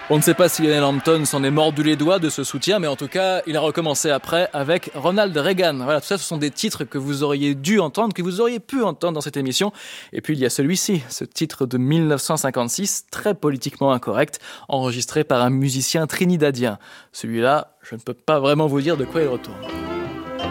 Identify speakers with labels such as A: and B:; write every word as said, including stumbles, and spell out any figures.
A: On ne sait pas si Lionel Hampton s'en est mordu les doigts de ce soutien, mais en tout cas, il a recommencé après avec Ronald Reagan. Voilà, tout ça, ce sont des titres que vous auriez dû entendre, que vous auriez pu entendre dans cette émission. Et puis, il y a celui-ci, ce titre de mille neuf cent cinquante-six, très politiquement incorrect, enregistré par un musicien trinidadien. Celui-là, je ne peux pas vraiment vous dire de quoi il retourne.